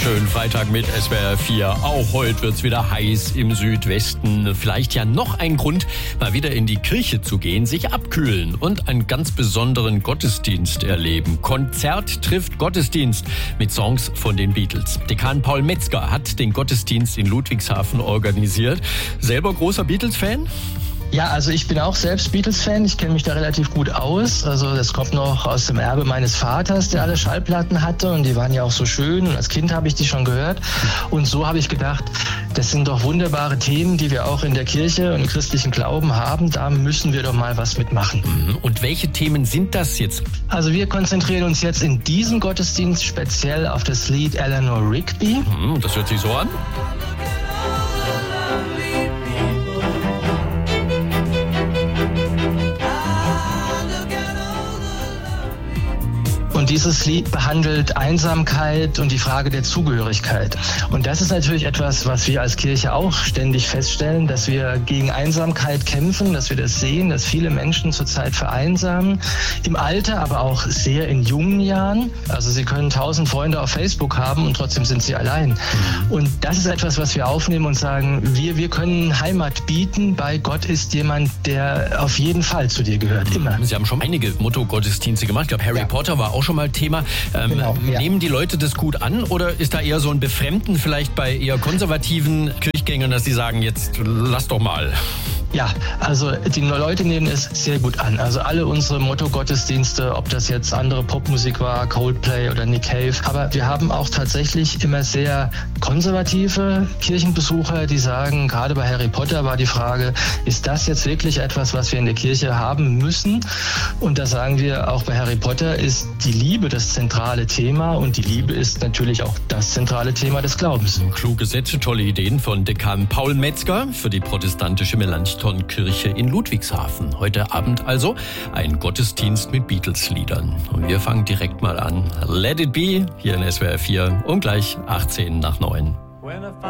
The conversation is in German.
Schönen Freitag mit SWR 4. Auch heute wird's wieder heiß im Südwesten. Vielleicht ja noch ein Grund, mal wieder in die Kirche zu gehen, sich abkühlen und einen ganz besonderen Gottesdienst erleben. Konzert trifft Gottesdienst mit Songs von den Beatles. Dekan Paul Metzger hat den Gottesdienst in Ludwigshafen organisiert. Selber großer Beatles-Fan? Ja, also ich bin auch selbst Beatles-Fan. Ich kenne mich da relativ gut aus. Also das kommt noch aus dem Erbe meines Vaters, der alle Schallplatten hatte. Und die waren ja auch so schön. Und als Kind habe ich die schon gehört. Und so habe ich gedacht, das sind doch wunderbare Themen, die wir auch in der Kirche und im christlichen Glauben haben. Da müssen wir doch mal was mitmachen. Und welche Themen sind das jetzt? Also wir konzentrieren uns jetzt in diesem Gottesdienst speziell auf das Lied Eleanor Rigby. Das hört sich so an. Und dieses Lied behandelt Einsamkeit und die Frage der Zugehörigkeit. Und das ist natürlich etwas, was wir als Kirche auch ständig feststellen, dass wir gegen Einsamkeit kämpfen, dass wir das sehen, dass viele Menschen zurzeit vereinsamen. Im Alter, aber auch sehr in jungen Jahren. Also sie können 1000 Freunde auf Facebook haben und trotzdem sind sie allein. Und das ist etwas, was wir aufnehmen und sagen, wir können Heimat bieten. Bei Gott ist jemand, der auf jeden Fall zu dir gehört, immer. Sie haben schon einige Motto-Gottesdienste gemacht. Ich glaube, Harry Potter war auch schon mal Thema. Nehmen die Leute das gut an oder ist da eher so ein Befremden vielleicht bei eher konservativen Kirchgängern, dass sie sagen, jetzt lass doch mal? Ja, also die Leute nehmen es sehr gut an. Also alle unsere Motto-Gottesdienste, ob das jetzt andere Popmusik war, Coldplay oder Nick Cave. Aber wir haben auch tatsächlich immer sehr konservative Kirchenbesucher, die sagen, gerade bei Harry Potter war die Frage, ist das jetzt wirklich etwas, was wir in der Kirche haben müssen? Und da sagen wir, auch bei Harry Potter ist die Liebe das zentrale Thema und die Liebe ist natürlich auch das zentrale Thema des Glaubens. Kluge Sätze, tolle Ideen von Dekan Paul Metzger für die protestantische Melanchthon-Kirche in Ludwigshafen. Heute Abend also ein Gottesdienst mit Beatles-Liedern. Und wir fangen direkt mal an. Let It Be hier in SWR 4 und gleich 8:10 nach 9.